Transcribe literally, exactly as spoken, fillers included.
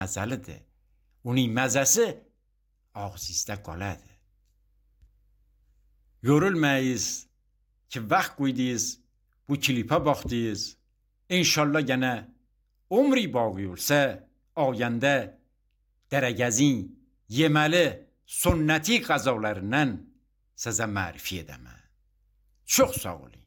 məzəlidir. Onun məzəsi ağzınızda qaladır. Yorulmayız ki, vaxt qoydunuz, bu klipə baxdınız. İnşallah yenə ömrü bağı olsa, ayəndə Dərəgəzin yeməli sünnəti qəzalarından sizə mərifə edəməm. Çox sağ olun.